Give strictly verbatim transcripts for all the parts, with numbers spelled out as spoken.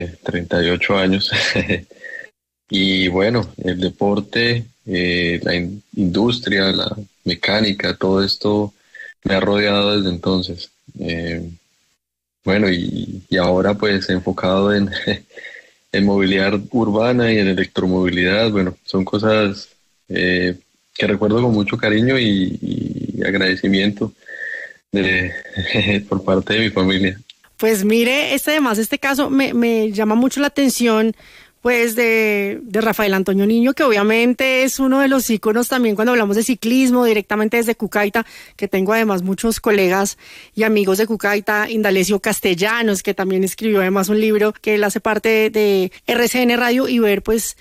treinta y ocho años. Y bueno, el deporte, eh, la in- industria, la mecánica, todo esto me ha rodeado desde entonces. Eh, bueno, y, y ahora pues enfocado en, en movilidad urbana y en electromovilidad. Bueno, son cosas eh, que recuerdo con mucho cariño y, y agradecimiento de, por parte de mi familia. Pues mire, este además, este caso me, me llama mucho la atención, pues de, de Rafael Antonio Niño, que obviamente es uno de los íconos también cuando hablamos de ciclismo, directamente desde Cucaita, que tengo además muchos colegas y amigos de Cucaita, Indalecio Castellanos, que también escribió además un libro que él hace parte de R C N Radio, y ver pues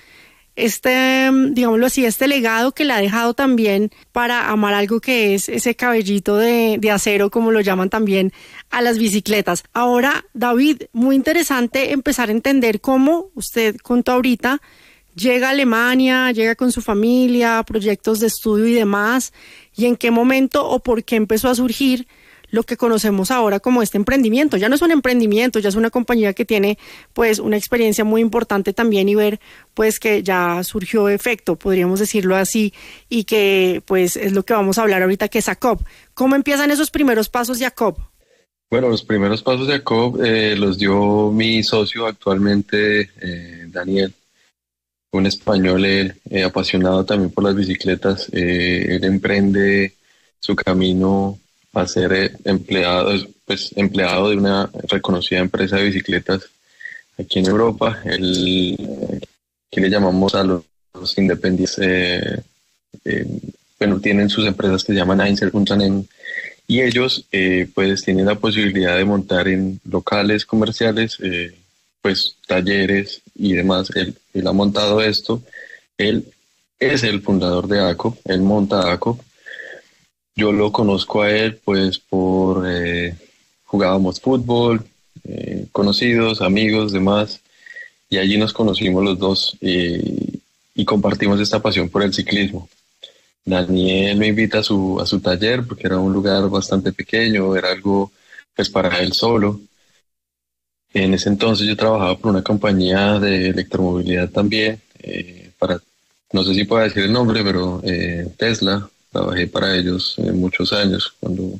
este, mm, digámoslo así, este legado que le ha dejado también para amar algo que es ese cabellito de, de acero, como lo llaman también a las bicicletas. Ahora, David, muy interesante empezar a entender cómo usted contó ahorita, llega a Alemania, llega con su familia, proyectos de estudio y demás, y en qué momento o por qué empezó a surgir lo que conocemos ahora como este emprendimiento. Ya no es un emprendimiento, ya es una compañía que tiene pues una experiencia muy importante también, y ver pues que ya surgió efecto, podríamos decirlo así, y que pues es lo que vamos a hablar ahorita, que es Jacob. ¿Cómo empiezan esos primeros pasos de Jacob? Bueno, los primeros pasos de Jacob eh, los dio mi socio actualmente, eh, Daniel, un español él, eh, apasionado también por las bicicletas. Eh, él emprende su camino a ser eh, empleado, pues, empleado de una reconocida empresa de bicicletas aquí en Europa. Él, eh, que le llamamos a los, los independientes, eh, eh, bueno, tienen sus empresas que se llaman Einzelunternehmen, y ellos eh, pues tienen la posibilidad de montar en locales comerciales, eh, pues talleres y demás. Él, él ha montado esto, él es el fundador de ACOP, él monta ACOP. Yo lo conozco a él pues por, eh, jugábamos fútbol, eh, conocidos, amigos, demás, y allí nos conocimos los dos, eh, y compartimos esta pasión por el ciclismo. Daniel me invita a su, a su taller porque era un lugar bastante pequeño, era algo pues para él solo. En ese entonces yo trabajaba por una compañía de electromovilidad también, eh, para, no sé si puedo decir el nombre, pero eh, Tesla. Trabajé para ellos eh, muchos años. Cuando,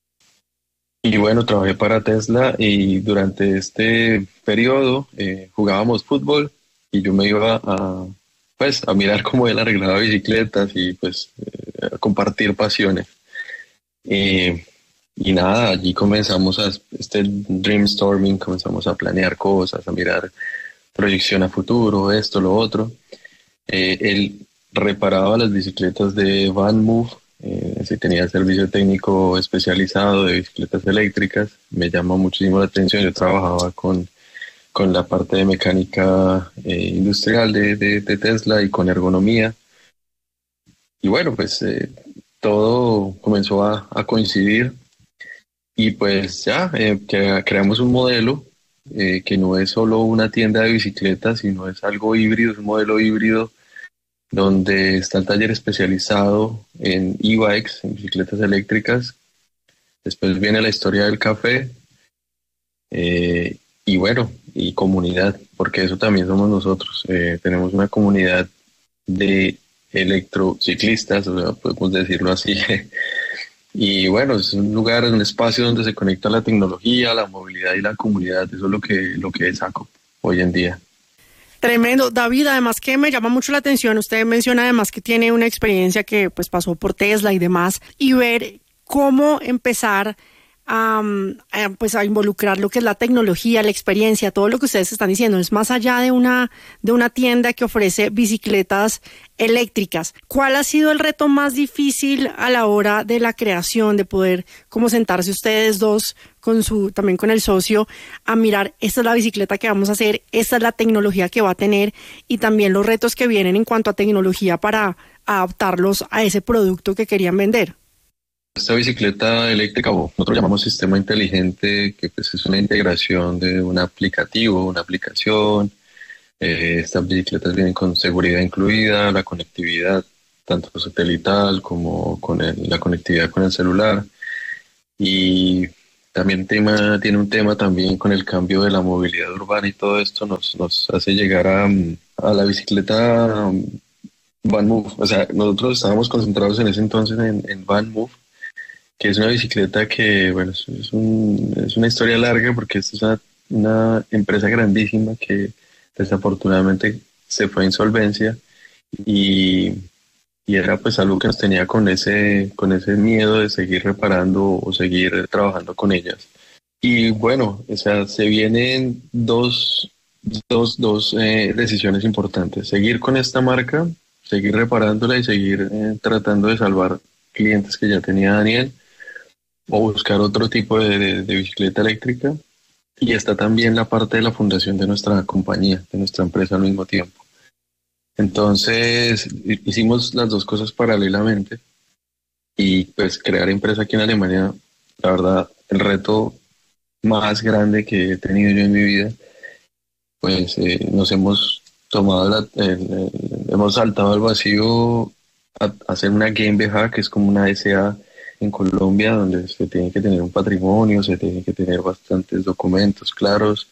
y bueno, trabajé para Tesla, y durante este periodo eh, jugábamos fútbol y yo me iba a, pues, a mirar cómo él arreglaba bicicletas y pues eh, a compartir pasiones. Eh, y nada, allí comenzamos a este dreamstorming, comenzamos a planear cosas, a mirar proyección a futuro, esto, lo otro. Eh, él reparaba las bicicletas de VanMoof, eh, si tenía servicio técnico especializado de bicicletas eléctricas. Me llama muchísimo la atención. Yo trabajaba con, con la parte de mecánica eh, industrial de, de, de Tesla y con ergonomía. Y bueno, pues eh, todo comenzó a, a coincidir, y pues ya eh, que- creamos un modelo eh, que no es solo una tienda de bicicletas, sino es algo híbrido, es un modelo híbrido donde está el taller especializado en e-bikes, en bicicletas eléctricas. Después viene la historia del café, eh, y bueno, y comunidad, porque eso también somos nosotros. Eh, tenemos una comunidad de electrociclistas, o sea, podemos decirlo así. Y bueno, es un lugar, un espacio donde se conecta la tecnología, la movilidad y la comunidad. Eso es lo que, lo que es ACO hoy en día. Tremendo, David, además que me llama mucho la atención, usted menciona además que tiene una experiencia que pues pasó por Tesla y demás, y ver cómo empezar a, a, pues a involucrar lo que es la tecnología, la experiencia, todo lo que ustedes están diciendo, es más allá de una, de una tienda que ofrece bicicletas eléctricas. ¿Cuál ha sido el reto más difícil a la hora de la creación, de poder como sentarse ustedes dos con su, también con el socio, a mirar, esta es la bicicleta que vamos a hacer, esta es la tecnología que va a tener, y también los retos que vienen en cuanto a tecnología para adaptarlos a ese producto que querían vender? Esta bicicleta eléctrica, o nosotros llamamos sistema inteligente, que pues es una integración de un aplicativo, una aplicación. Eh, estas bicicletas vienen con seguridad incluida, la conectividad, tanto satelital como con el- la conectividad con el celular. Y también tema, tiene un tema también con el cambio de la movilidad urbana y todo esto nos, nos hace llegar a, mm, a la bicicleta um, Van Move. O sea, nosotros estábamos concentrados en ese entonces en, en Van Move, que es una bicicleta que, bueno, es, es un- es una historia larga porque esta es una, una empresa grandísima que desafortunadamente se fue a insolvencia y, y era pues algo que nos tenía con ese, con ese miedo de seguir reparando o seguir trabajando con ellas. Y bueno, o sea, se vienen dos, dos, dos eh, decisiones importantes. Seguir con esta marca, seguir reparándola y seguir eh, tratando de salvar clientes que ya tenía Daniel o buscar otro tipo de, de- de bicicleta eléctrica. Y está también la parte de la fundación de nuestra compañía, de nuestra empresa al mismo tiempo. Entonces, hi- hicimos las dos cosas paralelamente y pues crear empresa aquí en Alemania, la verdad, el reto más grande que he tenido yo en mi vida, pues eh, nos hemos tomado, la, el- el- hemos saltado al vacío a, a hacer una GmbH, que es como una S A en Colombia, donde se tiene que tener un patrimonio, se tiene que tener bastantes documentos claros,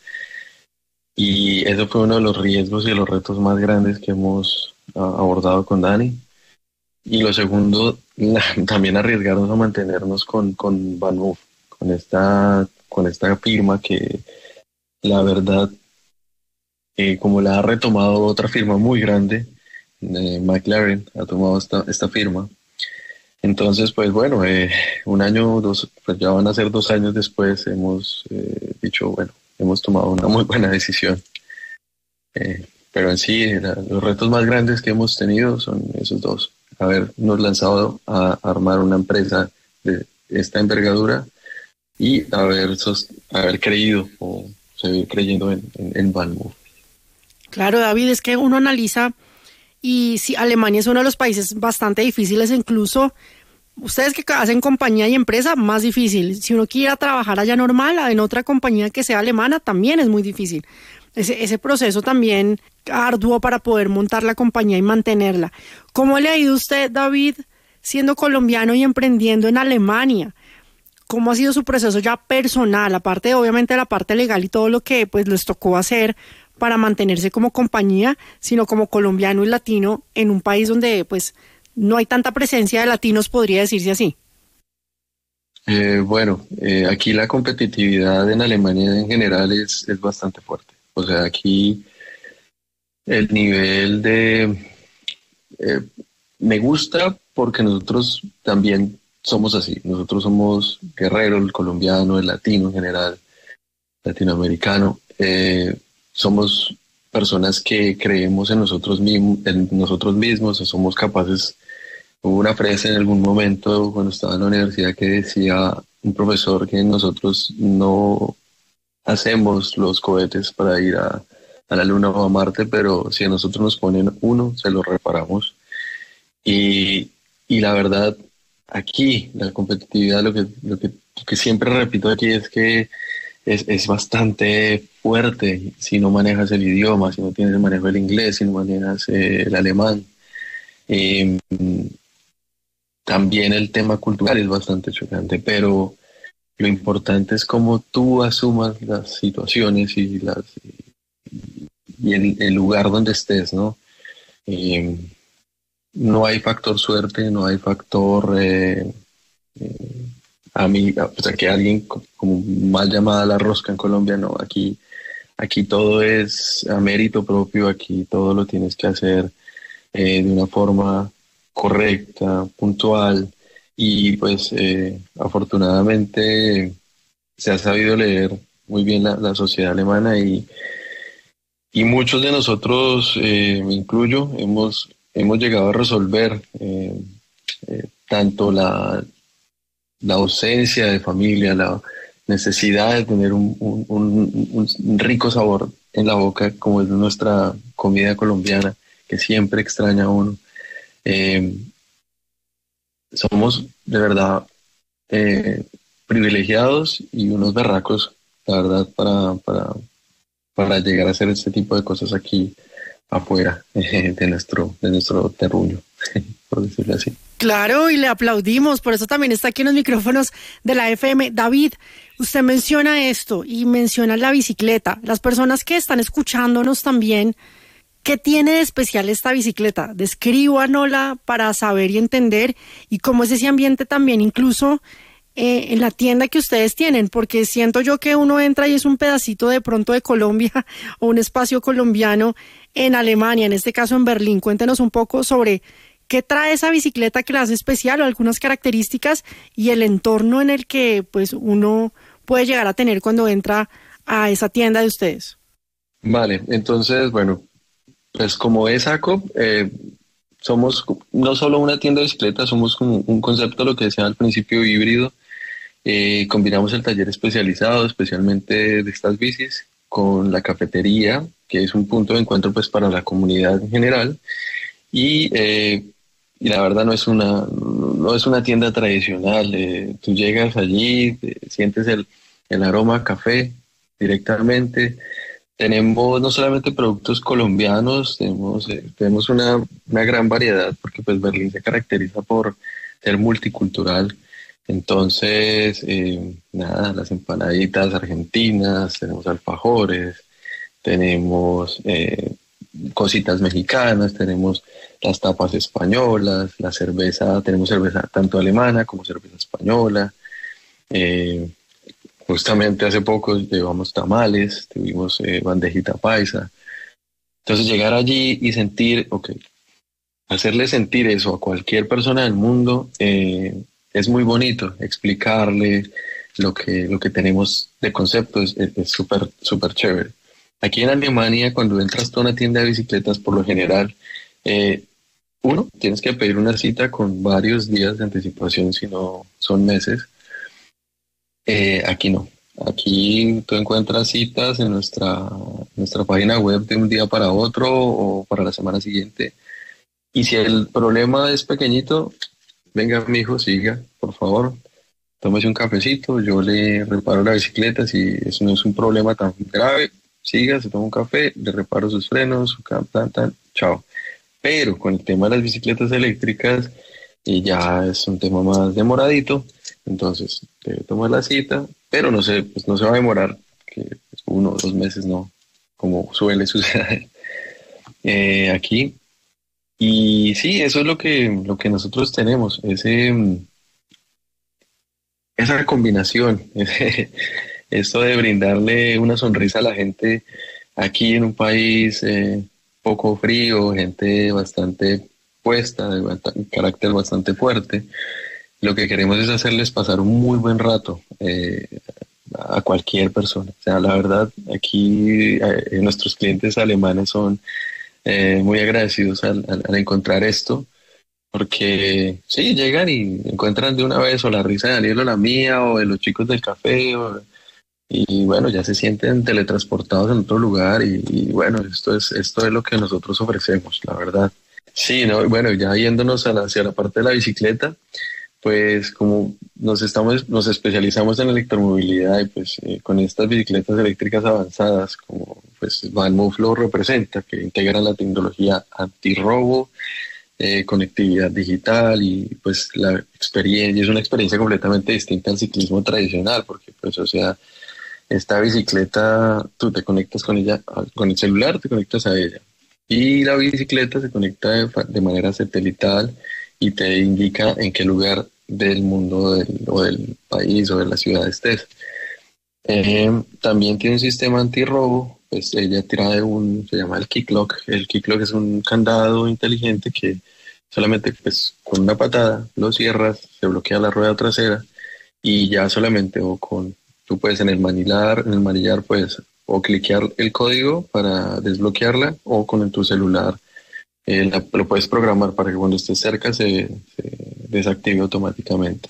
y eso fue uno de los riesgos y de los retos más grandes que hemos ah, abordado con Dani. Y lo segundo, la- también arriesgarnos a mantenernos con, con Banmove, con esta, con esta firma que la verdad, eh, como la ha retomado otra firma muy grande, eh, McLaren ha tomado esta, esta firma. Entonces, pues bueno, eh, un año, dos, pues ya van a ser dos años después, hemos eh, dicho, bueno, hemos tomado una muy buena decisión. Eh, pero en sí, eh, la- los retos más grandes que hemos tenido son esos dos. Habernos lanzado a armar una empresa de esta envergadura y haber, sos- haber creído o seguir creyendo en, en, en Banmo. Claro, David, es que uno analiza y si Alemania es uno de los países bastante difíciles, incluso ustedes que hacen compañía y empresa, más difícil. Si uno quiere ir a trabajar allá normal, en otra compañía que sea alemana, también es muy difícil. Ese, ese proceso también arduo para poder montar la compañía y mantenerla. ¿Cómo le ha ido a usted, David, siendo colombiano y emprendiendo en Alemania? ¿Cómo ha sido su proceso ya personal, aparte de obviamente la parte legal y todo lo que pues les tocó hacer para mantenerse como compañía, sino como colombiano y latino en un país donde pues no hay tanta presencia de latinos, podría decirse así? Eh, bueno, eh, aquí la competitividad en Alemania en general es, es bastante fuerte. O sea, aquí el nivel de... eh, me gusta porque nosotros también somos así. Nosotros somos guerreros, el colombiano, el latino en general, latinoamericano. Eh, somos personas que creemos en nosotros mismos, en nosotros mismos, somos capaces. Hubo una frase en algún momento cuando estaba en la universidad que decía un profesor que nosotros no hacemos los cohetes para ir a, a la Luna o a Marte, pero si a nosotros nos ponen uno, se lo reparamos. Y, y la verdad, aquí la competitividad, lo que, lo que, lo que siempre repito aquí es que es, es bastante fuerte si no manejas el idioma, si no tienes el manejo del inglés, si no manejas eh, el alemán. Eh, También el tema cultural es bastante chocante, pero lo importante es cómo tú asumas las situaciones y, las, y el, el lugar donde estés, ¿no? Eh, no hay factor suerte, no hay factor eh, eh, a mí, o sea, que alguien co- como mal llamada la rosca en Colombia, no, aquí, aquí todo es a mérito propio, aquí todo lo tienes que hacer eh, de una forma correcta, puntual, y pues eh, afortunadamente se ha sabido leer muy bien la, la sociedad alemana y, y muchos de nosotros, eh, me incluyo, hemos, hemos llegado a resolver eh, eh, tanto la, la ausencia de familia, la necesidad de tener un, un- un- un rico sabor en la boca, como es nuestra comida colombiana, que siempre extraña a uno. Eh, Somos de verdad eh, privilegiados y unos berracos, la verdad, para, para, para llegar a hacer este tipo de cosas aquí afuera eh, de nuestro, de nuestro terruño, por decirlo así. Claro, y le aplaudimos, por eso también está aquí en los micrófonos de la F M. David, usted menciona esto y menciona la bicicleta. Las personas que están escuchándonos también, ¿qué tiene de especial esta bicicleta? Descríbanosla para saber y entender, y cómo es ese ambiente también, incluso eh, en la tienda que ustedes tienen, porque siento yo que uno entra y es un pedacito de pronto de Colombia o un espacio colombiano en Alemania, en este caso en Berlín. Cuéntenos un poco sobre qué trae esa bicicleta que la hace especial, o algunas características y el entorno en el que pues uno puede llegar a tener cuando entra a esa tienda de ustedes. Vale, entonces, bueno, pues como es ACOP, eh, somos no solo una tienda de bicicletas, somos como un concepto, lo que decía al principio, híbrido. Eh, combinamos el taller especializado, especialmente de estas bicis, con la cafetería, que es un punto de encuentro pues para la comunidad en general. Y, eh, y la verdad no es una, no es una tienda tradicional. Eh, tú llegas allí, eh, sientes el, el aroma a café directamente. Tenemos no solamente productos colombianos, tenemos, eh, tenemos una, una gran variedad, porque pues Berlín se caracteriza por ser multicultural. Entonces, eh, nada, las empanaditas argentinas, tenemos alfajores, tenemos eh, cositas mexicanas, tenemos las tapas españolas, la cerveza, tenemos cerveza tanto alemana como cerveza española. Eh, justamente hace poco llevamos tamales, tuvimos eh, bandejita paisa. Entonces llegar allí y sentir, ok, hacerle sentir eso a cualquier persona del mundo, eh, es muy bonito. Explicarle lo que, lo que tenemos de concepto es súper, súper chévere. Aquí en Alemania, cuando entras a una tienda de bicicletas, por lo general, eh, uno, tienes que pedir una cita con varios días de anticipación, si no son meses. Eh, aquí no. Aquí tú encuentras citas en nuestra, nuestra página web de un día para otro o para la semana siguiente. Y si el problema es pequeñito, venga, mi hijo, siga, por favor, tómese un cafecito, yo le reparo la bicicleta. Si eso no es un problema tan grave, siga, se toma un café, le reparo sus frenos, su tan, tan, chao. Pero con el tema de las bicicletas eléctricas, y ya es un tema más demoradito, entonces debe tomar la cita, pero no se, pues no se va a demorar, que pues, uno o dos meses, no, como suele suceder eh, aquí. Y sí, eso es lo que, lo que nosotros tenemos, ese, esa combinación, ese, esto de brindarle una sonrisa a la gente aquí en un país eh, poco frío, gente bastante puesta, de bast- carácter bastante fuerte. Lo que queremos es hacerles pasar un muy buen rato eh, a cualquier persona. O sea, la verdad, aquí eh, nuestros clientes alemanes son eh, muy agradecidos al, al, al encontrar esto, porque sí, llegan y encuentran de una vez o la risa de Daniel o la mía o de los chicos del café, o, y bueno, ya se sienten teletransportados en otro lugar, y, y bueno, esto es, esto es lo que nosotros ofrecemos, la verdad. Sí, no, bueno, ya yéndonos a la, hacia la parte de la bicicleta, pues como nos estamos, nos especializamos en electromovilidad, y pues eh, con estas bicicletas eléctricas avanzadas, como pues VanMoof lo representa, que integran la tecnología antirrobo, eh, conectividad digital, y pues la experiencia es una experiencia completamente distinta al ciclismo tradicional, porque pues o sea, esta bicicleta tú te conectas con ella, con el celular te conectas a ella, y la bicicleta se conecta de, fa- de manera satelital y te indica en qué lugar del mundo del- o del país o de la ciudad estés. Eh, también tiene un sistema antirrobo, pues ella trae un, se llama el Kick Lock. El Kick Lock es un candado inteligente que solamente pues con una patada lo cierras, se bloquea la rueda trasera, y ya solamente o con, tú puedes en el manillar, en el manillar puedes o cliquear el código para desbloquearla, o con tu celular eh, la- lo puedes programar para que cuando estés cerca se, se desactive automáticamente.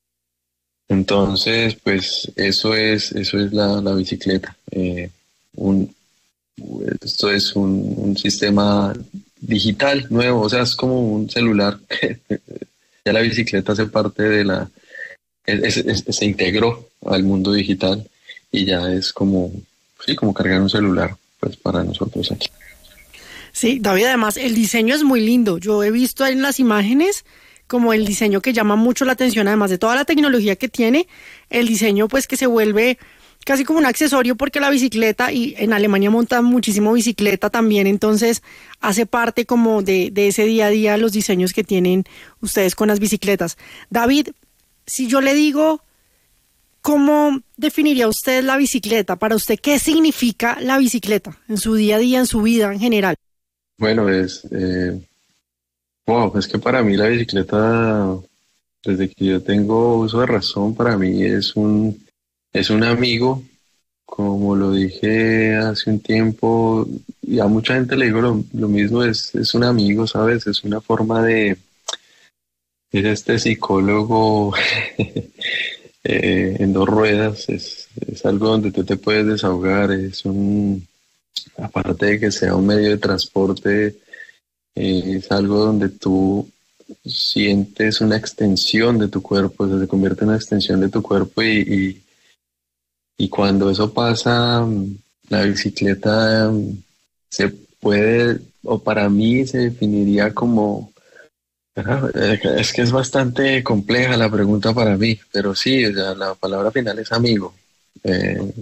Entonces, pues eso es, eso es la, la bicicleta. Eh, un, esto es un, un sistema digital nuevo, o sea, es como un celular. Ya la bicicleta hace parte de la, es- es- es- se integró al mundo digital, y ya es como, sí, como cargar un celular, pues para nosotros aquí. Sí, David, además el diseño es muy lindo. Yo he visto en las imágenes como el diseño que llama mucho la atención, además de toda la tecnología que tiene, el diseño pues que se vuelve casi como un accesorio porque la bicicleta, y en Alemania montan muchísimo bicicleta también, entonces hace parte como de, de ese día a día los diseños que tienen ustedes con las bicicletas. David, si yo le digo, ¿cómo definiría usted la bicicleta? Para usted, ¿qué significa la bicicleta en su día a día, en su vida en general? Bueno, es, eh, wow, es que para mí la bicicleta, desde que yo tengo uso de razón, para mí es un, es un amigo, como lo dije hace un tiempo, y a mucha gente le digo lo, lo mismo, es, es un amigo, ¿sabes? Es una forma de, es este psicólogo eh, en dos ruedas, es, es algo donde tú te puedes desahogar, es un, aparte de que sea un medio de transporte, eh, es algo donde tú sientes una extensión de tu cuerpo, o sea, se convierte en una extensión de tu cuerpo y, y, y cuando eso pasa, mm, la bicicleta mm, se puede, o para mí se definiría como, ajá, eh, es que es bastante compleja la pregunta para mí, pero sí, o sea, la palabra final es amigo, eh,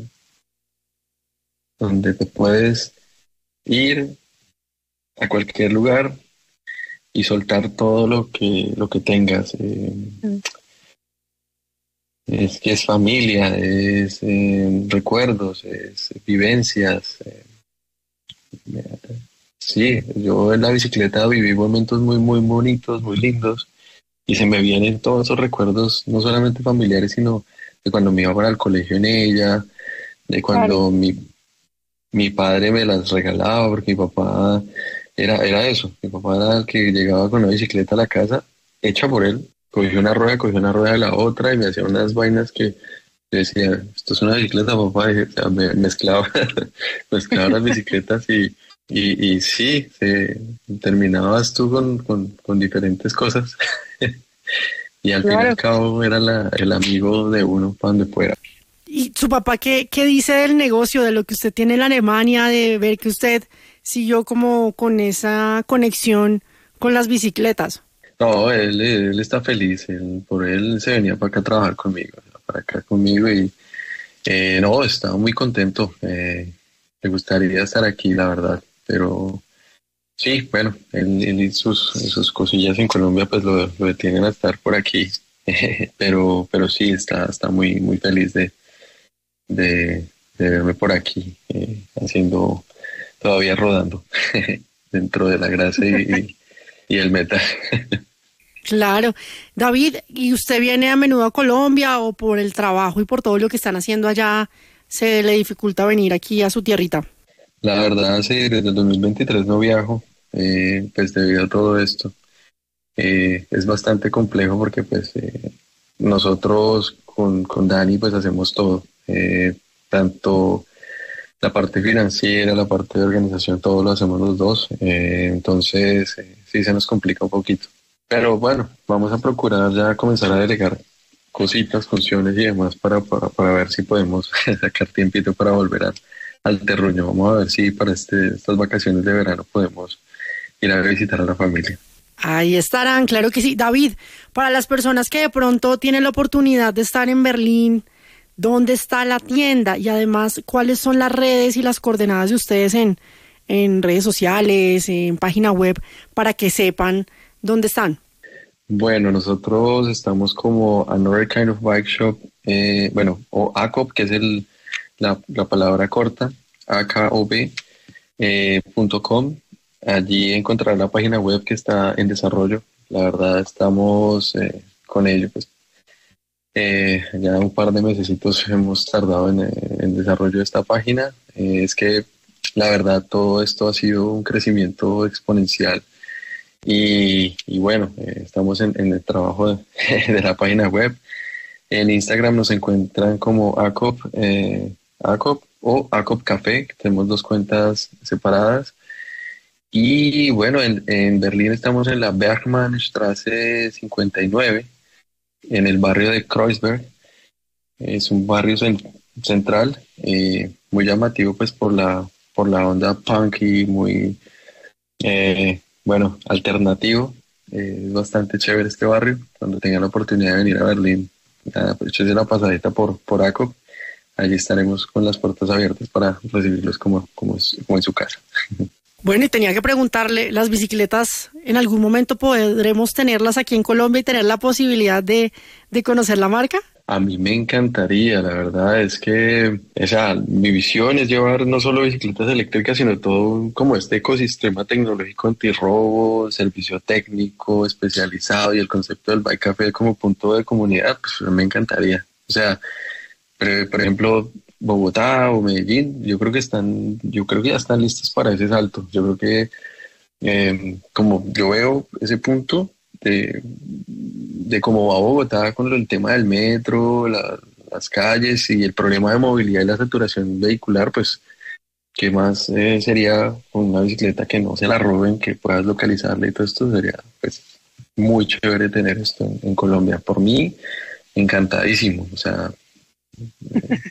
donde te puedes ir a cualquier lugar y soltar todo lo que, lo que tengas. eh, Mm. Es que es familia, es eh, recuerdos, es vivencias. eh, sí, yo en la bicicleta viví momentos muy, muy bonitos, muy lindos, y se me vienen todos esos recuerdos, no solamente familiares, sino de cuando me iba para el colegio en ella, de Claro. cuando mi, mi padre me las regalaba, porque mi papá era, era eso, mi papá era el que llegaba con la bicicleta a la casa, hecha por él, cogió una rueda, cogió una rueda de la otra y me hacía unas vainas que yo decía, esto es una bicicleta, papá, y, o sea, me, mezclaba, mezclaba las bicicletas y, y, y sí, se, terminabas tú con, con, con diferentes cosas y al fin y al Claro. cabo era la, el amigo de uno para donde fuera. ¿Y su papá qué, qué dice del negocio, de lo que usted tiene en Alemania, de ver que usted siguió como con esa conexión con las bicicletas? No, él, él está feliz, él, por él se venía para acá a trabajar conmigo, para acá conmigo y eh, no, estaba muy contento, eh, me gustaría estar aquí, la verdad, pero sí, bueno, él, él y sus, sus cosillas en Colombia pues lo, lo detienen a estar por aquí, pero, pero sí, está, está muy, muy feliz de, de, de verme por aquí, eh, haciendo, todavía rodando dentro de la grasa y, y, y el metal. Claro. David, ¿y usted viene a menudo a Colombia o por el trabajo y por todo lo que están haciendo allá se le dificulta venir aquí a su tierrita? La verdad, sí, desde el dos mil veintitrés no viajo, eh, pues debido a todo esto. Eh, es bastante complejo porque pues eh, nosotros con, con Dani pues hacemos todo, eh, tanto la parte financiera, la parte de organización, todo lo hacemos los dos, eh, entonces eh, sí se nos complica un poquito. Pero bueno, vamos a procurar ya comenzar a delegar cositas, funciones y demás para, para, para ver si podemos sacar tiempito para volver a- al terruño. Vamos a ver si para este, estas vacaciones de verano podemos ir a visitar a la familia. Ahí estarán, claro que sí. David, para las personas que de pronto tienen la oportunidad de estar en Berlín, ¿dónde está la tienda? Y además, ¿cuáles son las redes y las coordenadas de ustedes en, en redes sociales, en página web, para que sepan dónde están? Bueno, nosotros estamos como Another Kind of Bike Shop, eh, bueno, o A C O B, que es el, la, la palabra corta, A K O B, eh, punto com. Allí encontrará la página web que está en desarrollo. La verdad estamos eh, con ello, pues eh, ya un par de mesecitos hemos tardado en, eh, en desarrollo de esta página. Eh, es que la verdad todo esto ha sido un crecimiento exponencial y, y bueno, eh, estamos en, en el trabajo de, de la página web. En Instagram nos encuentran como ACOP, eh, ACOP o ACOP Café, que tenemos dos cuentas separadas. Y bueno, en, en Berlín estamos en la Bergmannstraße cincuenta y nueve, en el barrio de Kreuzberg. Es un barrio cen- central, eh, muy llamativo pues por la, por la onda punk y muy, eh, bueno, alternativo. eh, es bastante chévere este barrio. Cuando tengan la oportunidad de venir a Berlín, nada, pues échense la pasadita por, por ACOP. Allí estaremos con las puertas abiertas para recibirlos como, como, como en su casa. Bueno, y tenía que preguntarle, ¿las bicicletas en algún momento podremos tenerlas aquí en Colombia y tener la posibilidad de, de conocer la marca? A mí me encantaría, la verdad es que o sea, mi visión es llevar no solo bicicletas eléctricas, sino todo como este ecosistema tecnológico antirrobo, servicio técnico especializado y el concepto del Bike Café como punto de comunidad, pues me encantaría. O sea, por, por ejemplo, Bogotá o Medellín, yo creo que están, yo creo que ya están listos para ese salto. Yo creo que eh, como yo veo ese punto de, de cómo va Bogotá con el tema del metro, la, las calles y el problema de movilidad y la saturación vehicular, pues qué más eh, sería con una bicicleta que no se la roben, que puedas localizarla y todo esto sería pues muy chévere tener esto en, en Colombia. Por mí, encantadísimo, o sea. Eh,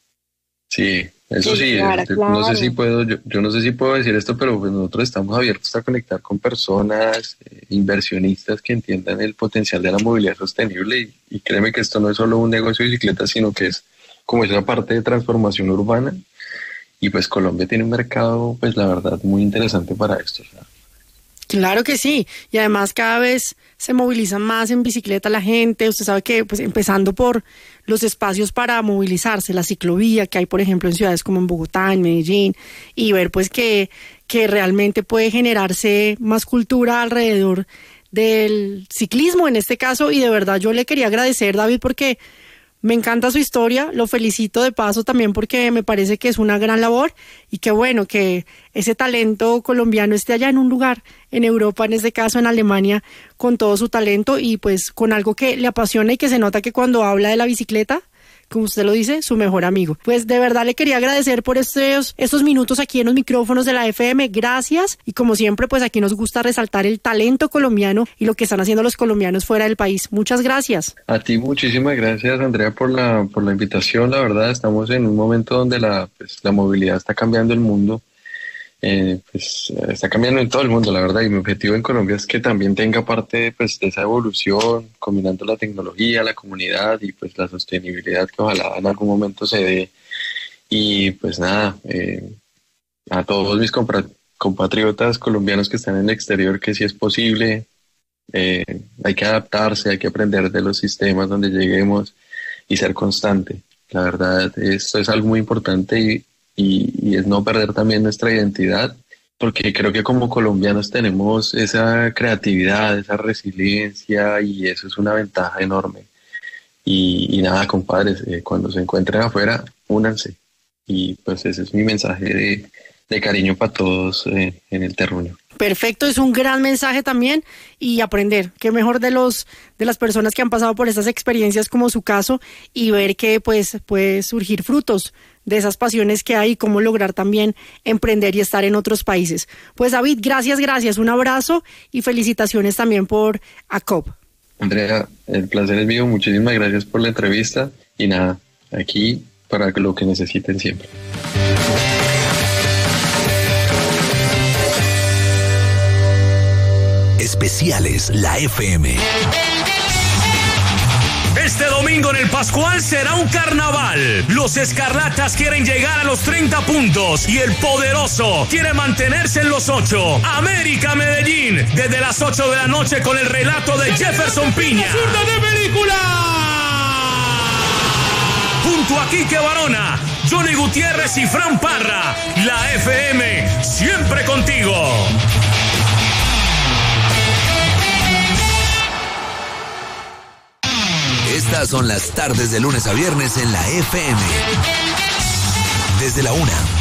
Sí, eso sí, claro, este, claro. no sé si puedo, yo, yo no sé si puedo decir esto, pero pues nosotros estamos abiertos a conectar con personas, eh, inversionistas que entiendan el potencial de la movilidad sostenible y, y créeme que esto no es solo un negocio de bicicletas, sino que es como esa parte de transformación urbana y pues Colombia tiene un mercado, pues la verdad, muy interesante para esto. O sea. Claro que sí, y además cada vez se moviliza más en bicicleta la gente. Usted sabe que pues empezando por los espacios para movilizarse, la ciclovía que hay por ejemplo en ciudades como en Bogotá, en Medellín, y ver pues que, que realmente puede generarse más cultura alrededor del ciclismo en este caso. Y de verdad yo le quería agradecer, David, porque me encanta su historia, lo felicito de paso también porque me parece que es una gran labor y que bueno, que ese talento colombiano esté allá en un lugar, en Europa, en este caso en Alemania, con todo su talento y pues con algo que le apasiona y que se nota que cuando habla de la bicicleta, como usted lo dice, su mejor amigo. Pues de verdad le quería agradecer por estos, estos minutos aquí en los micrófonos de la F M, gracias, y como siempre pues aquí nos gusta resaltar el talento colombiano y lo que están haciendo los colombianos fuera del país. Muchas gracias. A ti muchísimas gracias, Andrea, por la, por la invitación. La verdad estamos en un momento donde la, pues, la movilidad está cambiando el mundo. Eh, pues está cambiando en todo el mundo, la verdad, y mi objetivo en Colombia es que también tenga parte pues, de esa evolución, combinando la tecnología, la comunidad y pues la sostenibilidad que ojalá en algún momento se dé. Y pues nada, eh, a todos mis compra- compatriotas colombianos que están en el exterior, que si es posible, eh, hay que adaptarse, hay que aprender de los sistemas donde lleguemos y ser constante. La verdad, esto es algo muy importante y Y, y es no perder también nuestra identidad, porque creo que como colombianos tenemos esa creatividad, esa resiliencia y eso es una ventaja enorme. Y, y nada, compadres, eh, cuando se encuentren afuera, únanse. Y pues ese es mi mensaje de, de cariño para todos eh, en el terruño. Perfecto, es un gran mensaje también y aprender, qué mejor de los de las personas que han pasado por estas experiencias como su caso y ver que pues puede surgir frutos de esas pasiones que hay y cómo lograr también emprender y estar en otros países. Pues David, gracias, gracias, un abrazo y felicitaciones también por ACOP. Andrea, el placer es mío, muchísimas gracias por la entrevista y nada, aquí para lo que necesiten siempre. Especiales La F M. Este domingo en el Pascual será un carnaval. Los Escarlatas quieren llegar a los treinta puntos y el Poderoso quiere mantenerse en los ocho. América Medellín, desde las ocho de la noche con el relato de Jefferson Piña. ¡De película! Junto a Quique Barona, Johnny Gutiérrez y Fran Parra. La F M, siempre contigo. Estas son las tardes de lunes a viernes en la F M. Desde la una